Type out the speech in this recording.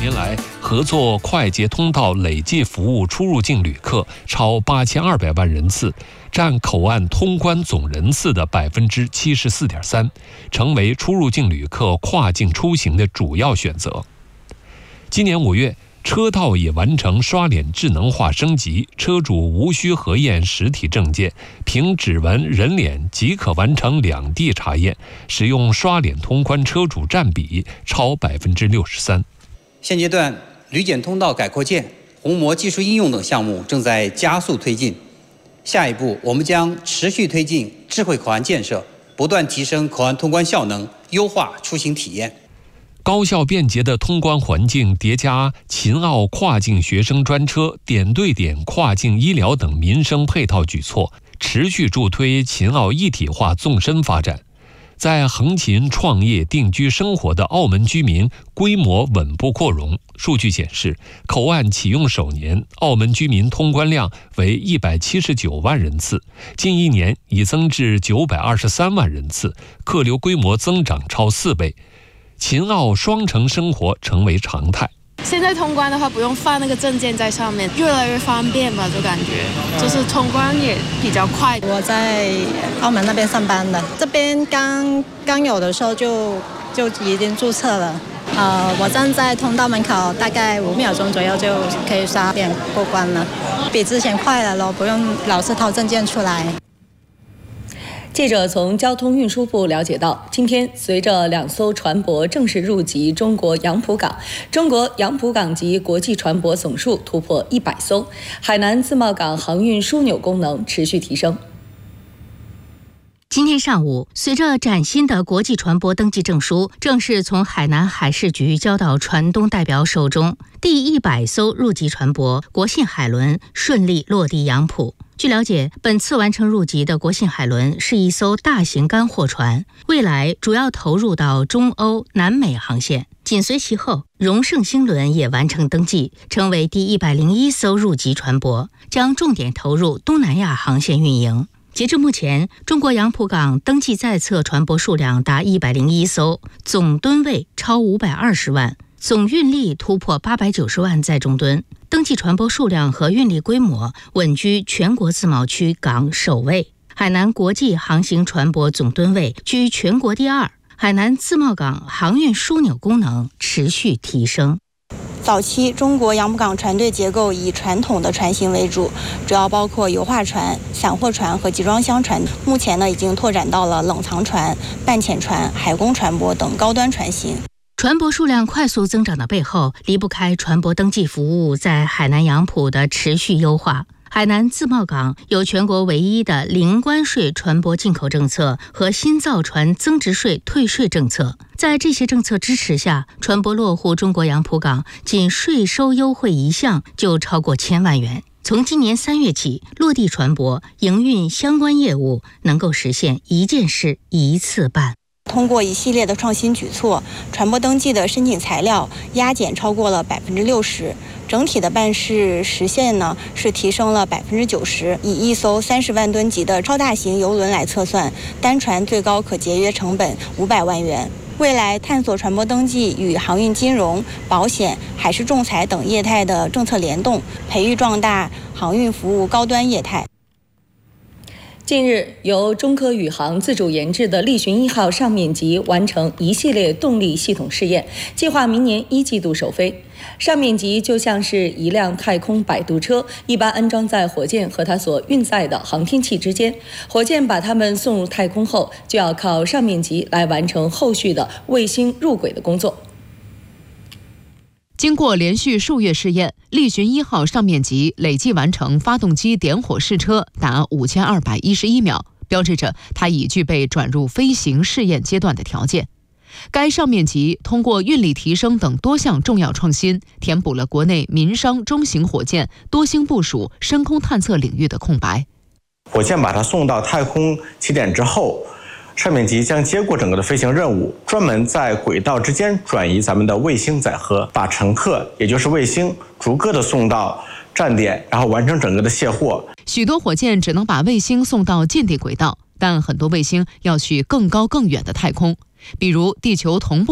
年来，合作快捷通道累计服务出入境旅客超8200万人次，占口岸通关总人次的74.3%，成为出入境旅客跨境出行的主要选择。今年5月，车道也完成刷脸智能化升级，车主无需核验实体证件，凭指纹、人脸即可完成两地查验，使用刷脸通关车主占比超63%。 现阶段，旅检通道改扩建、虹膜技术应用等项目正在加速推进。下一步，我们将持续推进智慧口岸建设，不断提升口岸通关效能，优化出行体验。 高效便捷的通关环境叠加秦澳跨境学生专车、点对点跨境医疗等民生配套举措，持续助推秦澳一体化纵深发展。在横琴创业定居生活的澳门居民规模稳步扩容。数据显示，口岸启用首年，澳门居民通关量为179万人次，近1年已增至923万人次，客流规模增长超4倍。秦澳双城生活成为常态。 现在通关的话，不用放那个证件在上面，越来越方便吧，就感觉就是通关也比较快。 我在澳门那边上班的，这边刚有的时候就已经注册了。我站在通道门口，大概5秒钟左右就可以刷脸过关了，比之前快了咯，不用老是掏证件出来。 记者从交通运输部了解到，今天随着2艘船舶正式入籍中国杨浦港，中国杨浦港级国际船舶总数突破100艘，海南自贸港航运枢纽功能持续提升。 今天上午，随着崭新的国际船舶登记证书正式从海南海事局交到船东代表手中，第100艘入籍船舶国信海轮顺利落地杨浦。据了解，本次完成入籍的国信海轮是一艘大型干货船，未来主要投入到中欧、南美航线。紧随其后，荣盛星轮也完成登记，成为第101艘入籍船舶，将重点投入东南亚航线运营。截至目前，中国杨浦港登记在册船舶数量达101艘，总吨位超520万，总运力突破890万载重吨。登记船舶数量和运力规模稳居全国自贸区港首位。海南国际航行船舶总吨位居全国第2，海南自贸港航运枢纽功能持续提升。 早期中国杨浦港船队结构以传统的船型为主，主要包括油画船、散货船和集装箱船。目前已经拓展到了冷藏船、半潜船、海工船舶等高端船型。 船舶数量快速增长的背后，离不开船舶登记服务在海南杨浦的持续优化。海南自贸港有全国唯一的零关税船舶进口政策和新造船增值税退税政策。在这些政策支持下，船舶落户中国杨浦港，仅税收优惠一项就超过1000万元。从今年3月起，落地船舶营运相关业务能够实现一件事一次办。 通过一系列的创新举措，船舶登记的申请材料压减超过了60%，整体的办事时限是提升了90%。以一艘30万吨级的超大型邮轮来测算，单船最高可节约成本500万元。未来探索船舶登记与航运金融、保险、海事仲裁等业态的政策联动，培育壮大航运服务高端业态。 近日，由中科宇航自主研制的力巡1号上面级完成一系列动力系统试验，计划明年1季度首飞。上面级就像是一辆太空摆渡车，一般安装在火箭和它所运载的航天器之间。火箭把它们送入太空后，就要靠上面级来完成后续的卫星入轨的工作。 经过连续数月试验，力巡1号上面级累计完成发动机点火试车达5211秒，标志着它已具备转入飞行试验阶段的条件。该上面级通过运力提升等多项重要创新，填补了国内民商中型火箭多星部署、深空探测领域的空白。 火箭把它送到太空起点之后，上面级将接过整个的飞行任务，专门在轨道之间转移咱们的卫星载荷，把乘客也就是卫星逐个的送到站点，然后完成整个的卸货。 许多火箭只能把卫星送到近地轨道，但很多卫星要去更高更远的太空，比如地球同步